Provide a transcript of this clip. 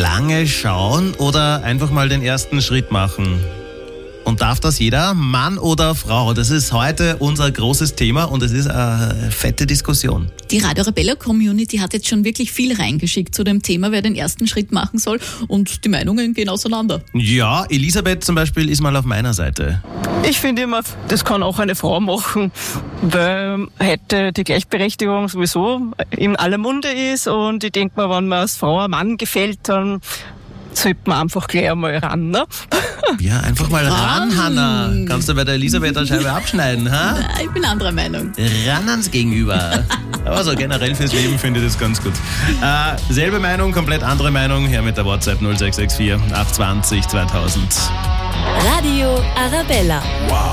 lange schauen oder einfach mal den ersten Schritt machen? Und darf das jeder, Mann oder Frau? Das ist heute unser großes Thema und es ist eine fette Diskussion. Die Radio Arabella Community hat jetzt schon wirklich viel reingeschickt zu dem Thema, wer den ersten Schritt machen soll, und die Meinungen gehen auseinander. Ja, Elisabeth zum Beispiel ist mal auf meiner Seite. Ich finde immer, das kann auch eine Frau machen, weil heute die Gleichberechtigung sowieso in aller Munde ist, und ich denke mir, wenn man als Frau einem Mann gefällt, dann sollte man einfach gleich einmal ran, ne? Ja, einfach mal ran, Hanna. Kannst du bei der Elisabeth eine Scheibe abschneiden, ha? Ich bin anderer Meinung. Ran ans Gegenüber. Also generell fürs Leben finde ich das ganz gut. Selbe Meinung, komplett andere Meinung. Her mit der WhatsApp 0664 820 2000. Radio Arabella. Wow.